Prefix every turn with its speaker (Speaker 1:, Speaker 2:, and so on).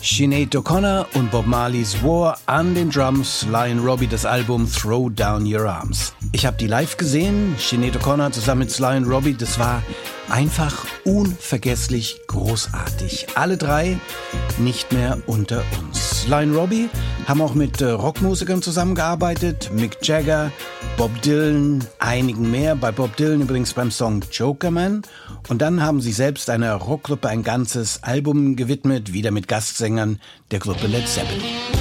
Speaker 1: Sinead O'Connor und Bob Marley's War, an den Drums Lionel Robbie das Album Throw Down Your Arms. Ich habe die live gesehen, Sinead O'Connor zusammen mit Lionel Robbie, das war einfach unvergesslich großartig. Alle drei nicht mehr unter uns. Lionel Robbie haben auch mit Rockmusikern zusammengearbeitet, Mick Jagger, Bob Dylan, einigen mehr. Bei Bob Dylan übrigens beim Song Jokerman. Und dann haben sie selbst einer Rockgruppe ein ganzes Album gewidmet, wieder mit Gastsängern der Gruppe Led Zeppelin.